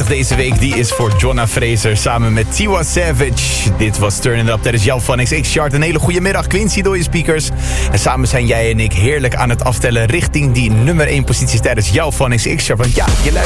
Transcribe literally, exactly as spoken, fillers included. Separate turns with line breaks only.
twintig deze week, die is voor Jonna Fraser samen met Tiwa Savage. Dit was Turn It Up tijdens jouw Fun X X-chart. Een hele goede middag, Quincy door je speakers. En samen zijn jij en ik heerlijk aan het aftellen richting die nummer één posities tijdens jouw Fun X X-chart. Want ja, je luistert